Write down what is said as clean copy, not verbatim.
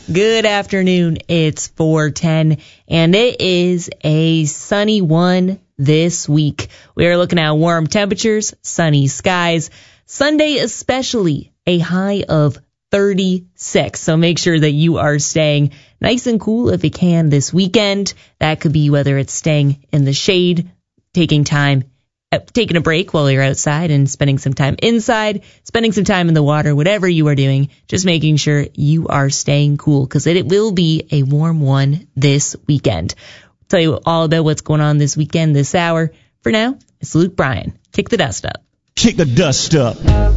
Good afternoon. It's 4:10, and it is a sunny one this week. We are looking at warm temperatures, sunny skies. Sunday especially, a high of 36. So make sure that you are staying nice and cool if you can this weekend. That could be whether it's staying in the shade, taking a break while you're outside and spending some time inside, spending some time in the water, whatever you are doing, just making sure you are staying cool because it will be a warm one this weekend. I'll tell you all about what's going on this weekend, this hour. For now, it's Luke Bryan. Kick the dust up. Kick the dust up.